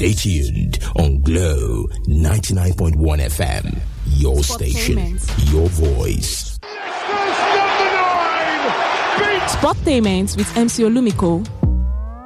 Stay tuned on Glow 99.1 FM. Your station, your voice. Sportainment with MC Olumiko.